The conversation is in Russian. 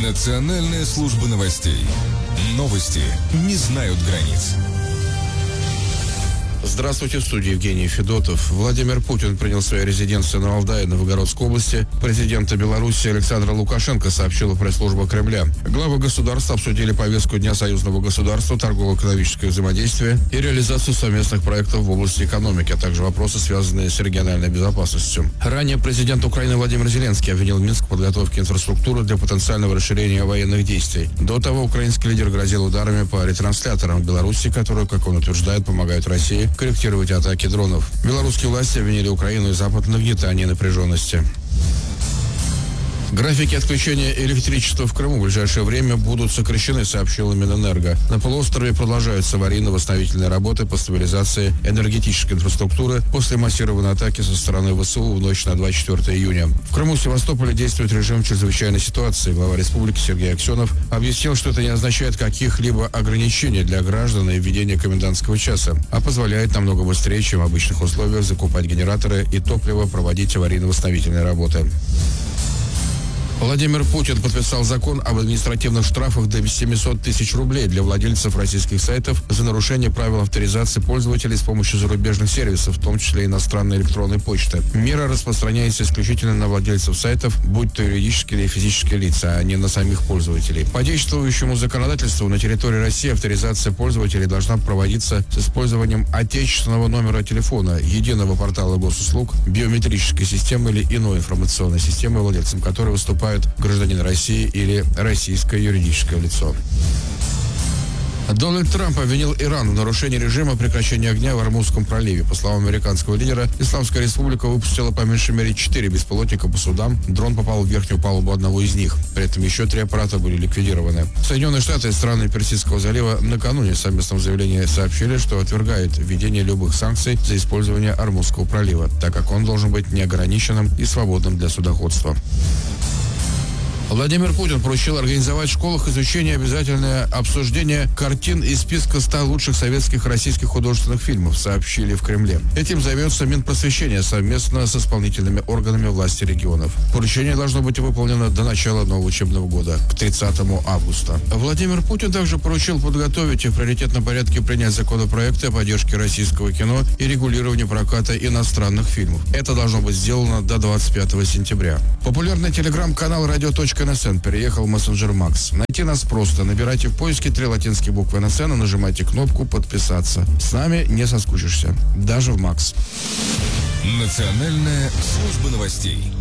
Национальная служба новостей. Новости не знают границ. Здравствуйте, в студии Евгений Федотов. Владимир Путин принял свою резиденцию на Валдае Новгородской области. Президента Беларуси Александра Лукашенко сообщила пресс-служба Кремля. Главы государств обсудили повестку Дня союзного государства, торгово-экономическое взаимодействие и реализацию совместных проектов в области экономики, а также вопросы, связанные с региональной безопасностью. Ранее президент Украины Владимир Зеленский обвинил Минск в подготовке инфраструктуры для потенциального расширения военных действий. До того украинский лидер грозил ударами по ретрансляторам в Беларуси, которые, как он утверждает, помогают России корректировать атаки дронов. Белорусские власти обвинили Украину и Запад в нагнетании напряженности. Графики отключения электричества в Крыму в ближайшее время будут сокращены, сообщила Минэнерго. На полуострове продолжаются аварийно-восстановительные работы по стабилизации энергетической инфраструктуры после массированной атаки со стороны ВСУ в ночь на 24 июня. В Крыму, Севастополе действует режим чрезвычайной ситуации. Глава республики Сергей Аксенов объяснил, что это не означает каких-либо ограничений для граждан и введения комендантского часа, а позволяет намного быстрее, чем в обычных условиях, закупать генераторы и топливо, проводить аварийно-восстановительные работы. Владимир Путин подписал закон об административных штрафах до 700 тысяч рублей для владельцев российских сайтов за нарушение правил авторизации пользователей с помощью зарубежных сервисов, в том числе иностранной электронной почты. Мера распространяется исключительно на владельцев сайтов, будь то юридические или физические лица, а не на самих пользователей. По действующему законодательству на территории России авторизация пользователей должна проводиться с использованием отечественного номера телефона, единого портала госуслуг, биометрической системы или иной информационной системы, владельцем которой выступает гражданин России или российское юридическое лицо. Дональд Трамп обвинил Иран в нарушении режима прекращения огня в Ормузском проливе. По словам американского лидера, Исламская республика выпустила по меньшей мере 4 беспилотника по судам. Дрон попал в верхнюю палубу одного из них. При этом еще 3 аппарата были ликвидированы. Соединенные Штаты и страны Персидского залива накануне в совместном заявлении сообщили, что отвергают введение любых санкций за использование Ормузского пролива, так как он должен быть неограниченным и свободным для судоходства. Владимир Путин поручил организовать в школах изучение обязательное обсуждение картин из списка 100 лучших советских и российских художественных фильмов, сообщили в Кремле. Этим займется Минпросвещение совместно с исполнительными органами власти регионов. Поручение должно быть выполнено до начала нового учебного года, к 30 августа. Владимир Путин также поручил подготовить и в приоритетном порядке принять законопроекты о поддержке российского кино и регулировании проката иностранных фильмов. Это должно быть сделано до 25 сентября. Популярный телеграм-канал «Радио.НСН» переехал в мессенджер Макс. Найти нас просто. Набирайте в поиске 3 латинские буквы НСН и нажимайте кнопку «Подписаться». С нами не соскучишься. Даже в Макс. Национальная служба новостей.